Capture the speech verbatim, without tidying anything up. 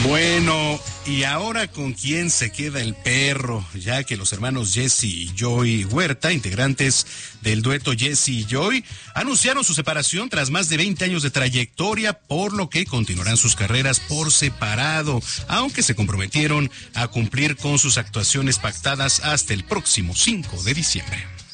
Bueno, y ahora ¿con quién se queda el perro? Ya que los hermanos Jesse y Joy Huerta, integrantes del dueto Jesse y Joy, anunciaron su separación tras más de veinte años de trayectoria, por lo que continuarán sus carreras por separado, aunque se comprometieron a cumplir con sus actuaciones pactadas hasta el próximo cinco de diciembre.